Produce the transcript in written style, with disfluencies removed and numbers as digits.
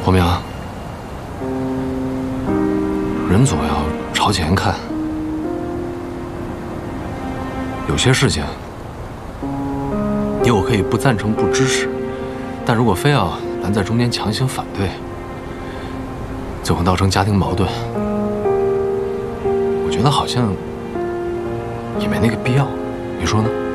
黄明，人总要朝前看，有些事情你我可以不赞成、不支持，但如果非要咱在中间强行反对，最后闹成家庭矛盾，我觉得好像也没那个必要，你说呢？